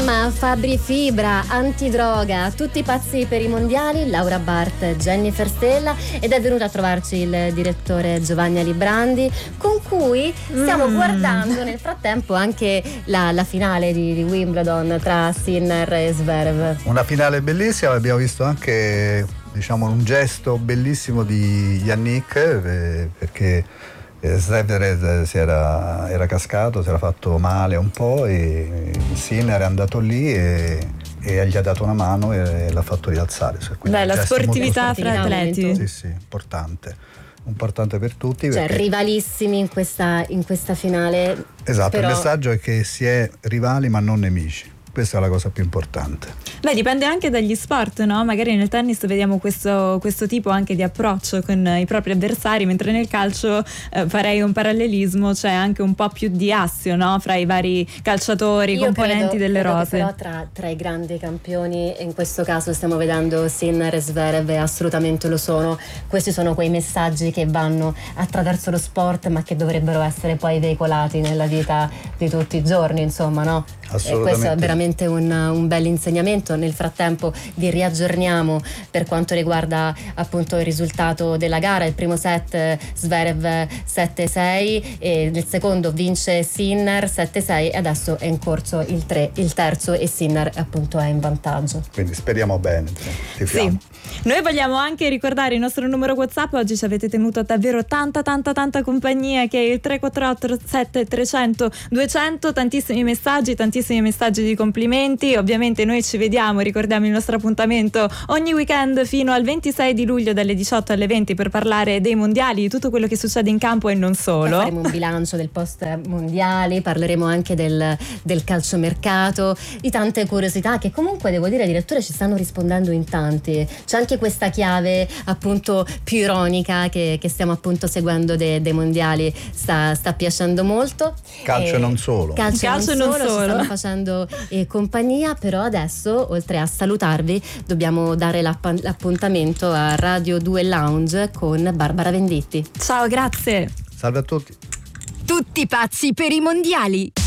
Insomma, Fabri Fibra, Antidroga, tutti pazzi per i mondiali, Laura Bart, Jennifer Stella, ed è venuto a trovarci il direttore Giovanni Alibrandi, con cui stiamo guardando nel frattempo anche la finale di Wimbledon tra Sinner e Zverev. Una finale bellissima, abbiamo visto anche un gesto bellissimo di Yannick, perché Zverev era cascato, si era fatto male un po', e Sinner è andato lì e gli ha dato una mano e l'ha fatto rialzare. Beh, la sportività fra atleti. Sì, importante per tutti. Cioè, rivalissimi in questa finale. Esatto, però... il messaggio è che si è rivali ma non nemici. Questa è la cosa più importante. Beh, dipende anche dagli sport, no? Magari nel tennis vediamo questo tipo anche di approccio con i propri avversari, mentre nel calcio farei un parallelismo, c'è anche un po' più di assio, no? Fra i vari calciatori, componenti delle rose. Però tra i grandi campioni, in questo caso stiamo vedendo Sinner e Zverev, assolutamente lo sono. Questi sono quei messaggi che vanno attraverso lo sport, ma che dovrebbero essere poi veicolati nella vita di tutti i giorni, insomma, no? Assolutamente. Questo è veramente un bel insegnamento. Nel frattempo vi riaggiorniamo per quanto riguarda appunto il risultato della gara. Il primo set Zverev 7-6 e nel secondo vince Sinner 7-6 e adesso è in corso il terzo e Sinner appunto è in vantaggio. Quindi speriamo bene, tifiamo. Sì. Noi vogliamo anche ricordare il nostro numero WhatsApp. Oggi ci avete tenuto davvero tanta compagnia, che è il 348 7300 200. Tantissimi messaggi di complimenti. Ovviamente noi ci vediamo, ricordiamo il nostro appuntamento ogni weekend fino al 26 di luglio dalle 18 alle 20 per parlare dei mondiali, di tutto quello che succede in campo e non solo. Faremo un bilancio del post mondiali, parleremo anche del calciomercato, di tante curiosità che comunque devo dire, direttore, ci stanno rispondendo in tanti. C'è anche questa chiave appunto più ironica che stiamo appunto seguendo dei mondiali, sta piacendo molto. Calcio e non solo. Calcio non solo. Ci stanno facendo compagnia, però adesso oltre a salutarvi dobbiamo dare l'appuntamento a Radio 2 Lounge con Barbara Venditti. Ciao, grazie. Salve a tutti. Tutti pazzi per i mondiali.